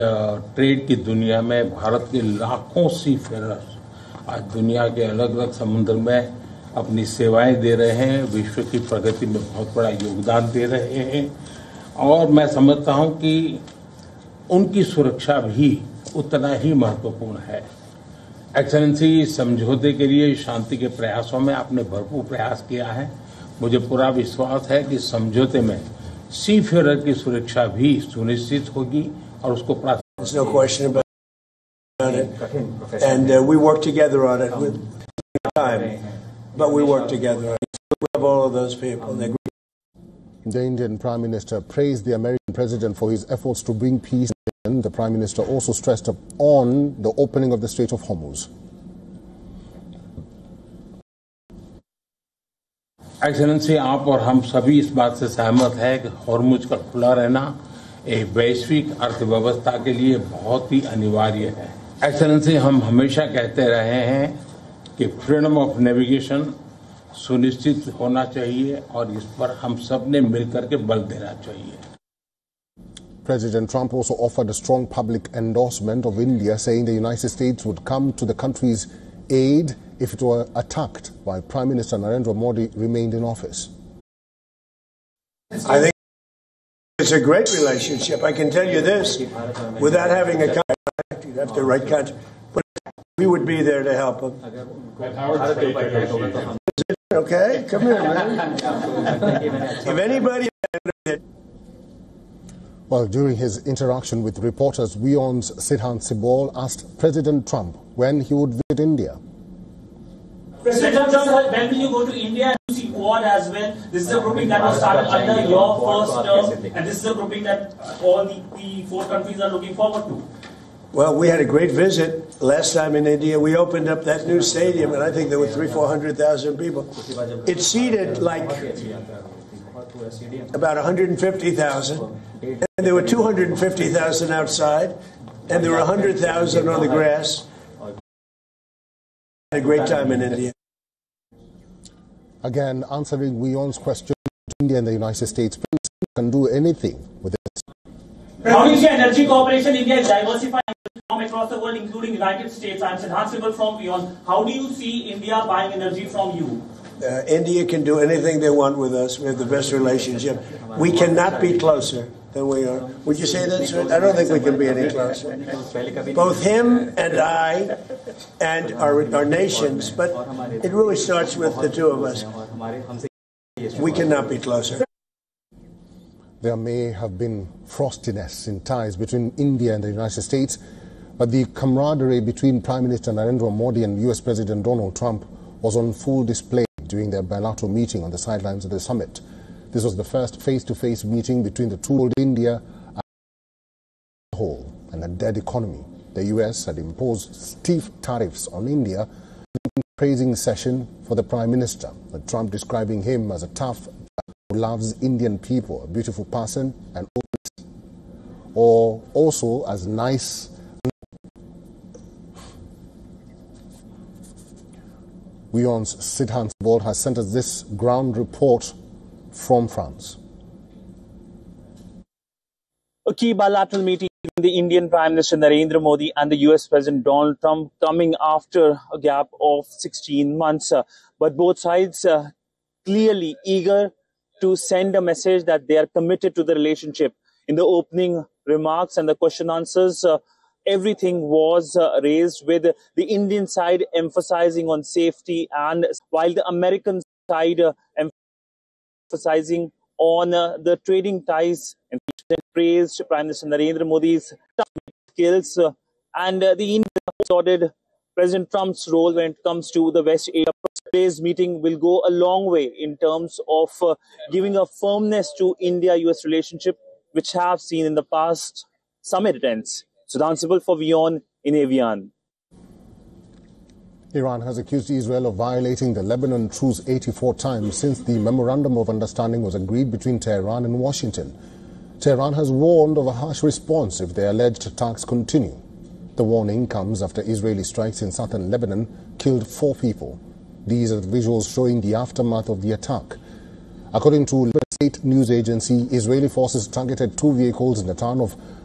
Trade की दुनिया में भारत के लाखों सी फेरर्स आज दुनिया के अलग अलग समुद्र में अपनी सेवाएं दे रहे हैं, विश्व की प्रगति में बहुत बड़ा योगदान दे रहे हैं और मैं समझता हूं कि उनकी सुरक्षा भी उतना ही महत्वपूर्ण है। एक्सेलेंसी, समझौते के लिए शांति के प्रयासों में आपने भरपूर प्रयास किया है। मुझे पूरा विश्वास है कि समझौते में सी फेरर की सुरक्षा भी सुनिश्चित होगी और उसको There's no question about it. And we work together on it with time, but we work together on it. We have all of those people. The Indian Prime Minister praised the American President for his efforts to bring peace. The Prime Minister also stressed on the opening of the Strait of Hormuz. Excellency, आप और हम सभी इस बात से सहमत हैं कि हॉर्मुज का खुला रहना एक वैश्विक अर्थव्यवस्था के लिए बहुत ही अनिवार्य है। एक्सेलेंसी, हम हमेशा कहते रहे हैं कि फ्रीडम ऑफ नेविगेशन सुनिश्चित होना चाहिए और इस पर हम सब ने मिलकर के बल देना चाहिए। President Trump also offered a strong public endorsement of India, saying the United States would come to the country's aid if it were attacked while Prime Minister Narendra Modi remained in office. I think it's a great relationship. I can tell you this, without having a contract, you'd have to write contract, but we would be there to help them. Okay, come here, man. If anybody... Well, during his interaction with reporters, WION's Sidhant Sibol asked President Trump when he would visit India. President Trump, when will you go to India and see Quad as well? This is a grouping that was started under your first term, and this is a grouping that all the four countries are looking forward to. Well, we had a great visit last time in India. We opened up that new stadium, and I think there were 300,000-400,000 people. It seated like about 150,000, and there were 250,000 outside, and there were 100,000 on the grass. A great time in India. Again, answering WION's question, India and the United States can do anything with it. How do you see energy cooperation? India is diversifying from across the world, including United States. I'm Sidhant Sibol from WION. How do you see India buying energy from you? India can do anything they want with us. We have the best relationship. We cannot be closer than we are. Would you say that, sir? I don't think we can be any closer. Both him and I and our nations, but it really starts with the two of us. We cannot be closer. There may have been frostiness in ties between India and the United States, but the camaraderie between Prime Minister Narendra Modi and US President Donald Trump was on full display during their bilateral meeting on the sidelines of the summit. This was the first face-to-face meeting between the two world India as a whole and a dead economy. The US had imposed stiff tariffs on India, a praising session for the Prime Minister, with Trump describing him as a tough who loves Indian people, a beautiful person, and or also as nice. WION's Sidhant Sibol has sent us this ground report from France. A key bilateral meeting between the Indian Prime Minister Narendra Modi and the US President Donald Trump coming after a gap of 16 months. But both sides clearly eager to send a message that they are committed to the relationship. In the opening remarks and the question answers, everything was raised with the Indian side emphasizing on safety, and while the American side emphasizing on the trading ties, and praised Prime Minister Narendra Modi's skills and the Indian applauded President Trump's role when it comes to the West Asia. Today's meeting will go a long way in terms of giving a firmness to India-US relationship, which have seen in the past summit attempts. Sidhant Sibol for WION in Evian. Iran has accused Israel of violating the Lebanon truce 84 times since the Memorandum of Understanding was agreed between Tehran and Washington. Tehran has warned of a harsh response if the alleged attacks continue. The warning comes after Israeli strikes in southern Lebanon killed 4 people. These are the visuals showing the aftermath of the attack. According to Lebanon State News Agency, Israeli forces targeted 2 vehicles in the town of